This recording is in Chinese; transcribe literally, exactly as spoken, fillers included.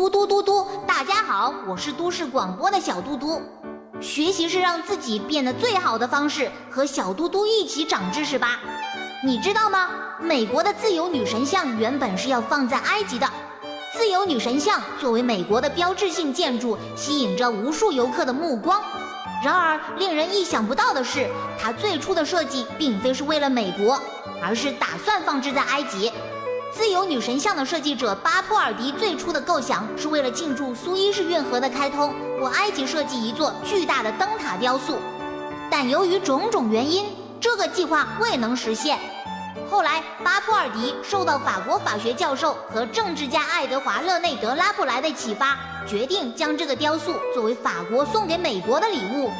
嘟嘟嘟嘟，大家好，我是都市广播的小嘟嘟。学习是让自己变得最好的方式，和小嘟嘟一起长知识吧。你知道吗？美国的自由女神像原本是要放在埃及的。自由女神像作为美国的标志性建筑，吸引着无数游客的目光。然而，令人意想不到的是，它最初的设计并非是为了美国，而是打算放置在埃及。自由女神像的设计者巴普尔迪最初的构想是为了庆祝苏伊士运河的开通，为埃及设计一座巨大的灯塔雕塑。但由于种种原因，这个计划未能实现。后来，巴普尔迪受到法国法学教授和政治家爱德华·勒内德·拉普莱的启发，决定将这个雕塑作为法国送给美国的礼物，